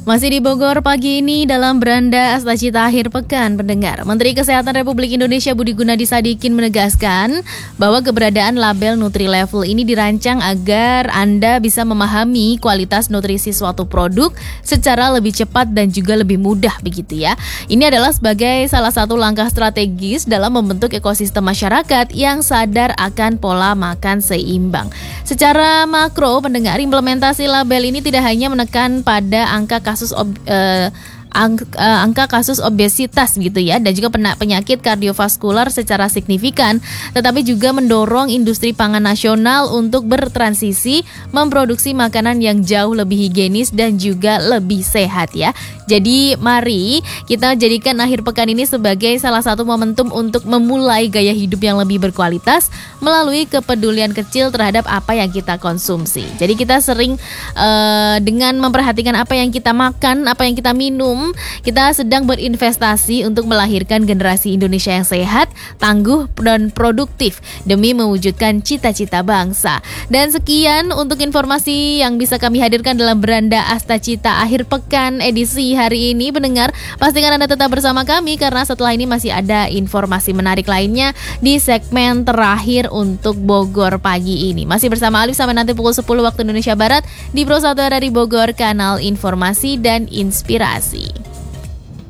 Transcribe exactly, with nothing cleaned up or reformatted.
Masih di Bogor pagi ini dalam beranda Astacita akhir pekan pendengar. Menteri Kesehatan Republik Indonesia Budi Gunadi Sadikin menegaskan bahwa keberadaan label Nutri-Level ini dirancang agar Anda bisa memahami kualitas nutrisi suatu produk secara lebih cepat dan juga lebih mudah begitu ya. Ini adalah sebagai salah satu langkah strategis dalam membentuk ekosistem masyarakat yang sadar akan pola makan seimbang. Secara makro pendengar, implementasi label ini tidak hanya menekan pada angka kasus ob, eh, angka, eh, angka kasus obesitas gitu ya, dan juga penyakit kardiovaskular secara signifikan, tetapi juga mendorong industri pangan nasional untuk bertransisi memproduksi makanan yang jauh lebih higienis dan juga lebih sehat ya. Jadi mari kita jadikan akhir pekan ini sebagai salah satu momentum untuk memulai gaya hidup yang lebih berkualitas melalui kepedulian kecil terhadap apa yang kita konsumsi. Jadi kita sering uh, dengan memperhatikan apa yang kita makan, apa yang kita minum, kita sedang berinvestasi untuk melahirkan generasi Indonesia yang sehat, tangguh, dan produktif demi mewujudkan cita-cita bangsa. Dan sekian untuk informasi yang bisa kami hadirkan dalam Beranda Astacita akhir pekan edisi hari ini. Pendengar, pastikan Anda tetap bersama kami karena setelah ini masih ada informasi menarik lainnya di segmen terakhir untuk Bogor pagi ini. Masih bersama Alif sampai nanti pukul sepuluh waktu Indonesia Barat di Pro satu dari Bogor, kanal informasi dan inspirasi.